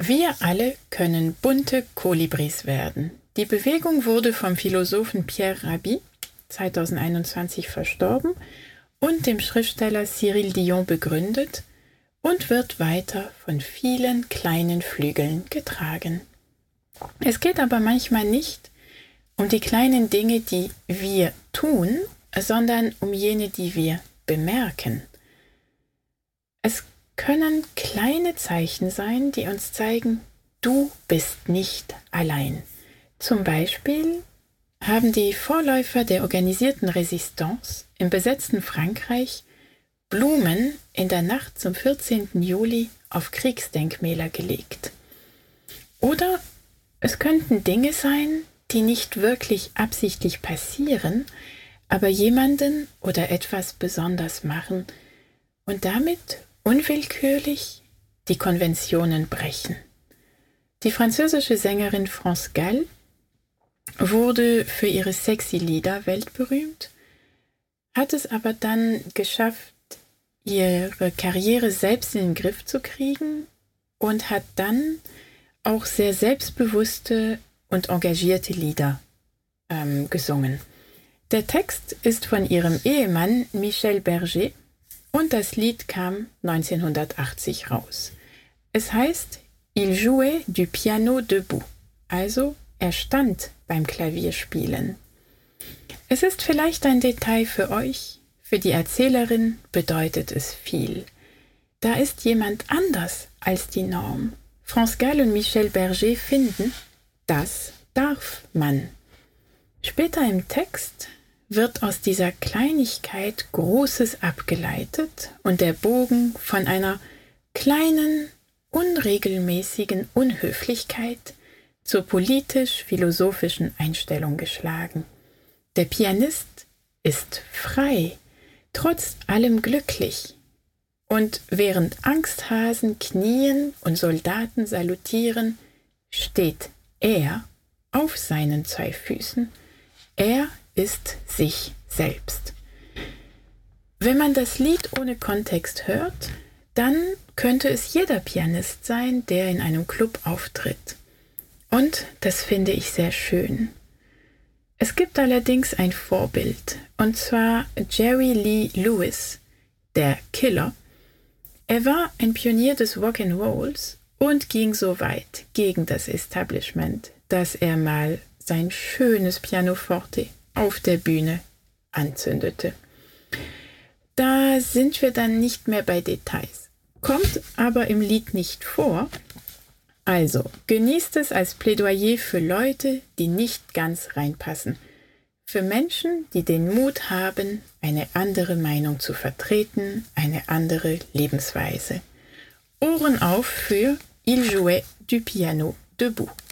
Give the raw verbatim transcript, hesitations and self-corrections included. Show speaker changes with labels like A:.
A: Wir alle können bunte Kolibris werden. Die Bewegung wurde vom Philosophen Pierre Rabhi, zweitausendeinundzwanzig verstorben, und dem Schriftsteller Cyril Dion begründet und wird weiter von vielen kleinen Flügeln getragen. Es geht aber manchmal nicht um die kleinen Dinge, die wir tun, sondern um jene, die wir bemerken. Es können kleine Zeichen sein, die uns zeigen, du bist nicht allein. Zum Beispiel haben die Vorläufer der organisierten Resistance im besetzten Frankreich Blumen in der Nacht zum vierzehnten Juli auf Kriegsdenkmäler gelegt. Oder es könnten Dinge sein, die nicht wirklich absichtlich passieren, aber jemanden oder etwas besonders machen und damit unwillkürlich die Konventionen brechen. Die französische Sängerin France Gall wurde für ihre sexy Lieder weltberühmt, hat es aber dann geschafft, ihre Karriere selbst in den Griff zu kriegen und hat dann auch sehr selbstbewusste und engagierte Lieder ähm, gesungen. Der Text ist von ihrem Ehemann Michel Berger und das Lied kam neunzehnhundertachtzig raus. Es heißt Il jouait du piano debout, also er stand beim Klavierspielen. Es ist vielleicht ein Detail für euch, für die Erzählerin bedeutet es viel. Da ist jemand anders als die Norm. France Gall und Michel Berger finden, das darf man. Später im Text wird aus dieser Kleinigkeit Großes abgeleitet und der Bogen von einer kleinen, unregelmäßigen Unhöflichkeit zur politisch-philosophischen Einstellung geschlagen. Der Pianist ist frei, trotz allem glücklich. Und während Angsthasen knien und Soldaten salutieren, steht er auf seinen zwei Füßen. Er ist sich selbst. Wenn man das Lied ohne Kontext hört, dann könnte es jeder Pianist sein, der in einem Club auftritt. Und das finde ich sehr schön. Es gibt allerdings ein Vorbild, und zwar Jerry Lee Lewis, der Killer. Er war ein Pionier des Rock'n'Rolls und ging so weit gegen das Establishment, dass er mal sein schönes Pianoforte auf der Bühne anzündete. Da sind wir dann nicht mehr bei Details. Kommt aber im Lied nicht vor. Also, genießt es als Plädoyer für Leute, die nicht ganz reinpassen. Für Menschen, die den Mut haben, eine andere Meinung zu vertreten, eine andere Lebensweise. Ohren auf für Il jouait du piano debout.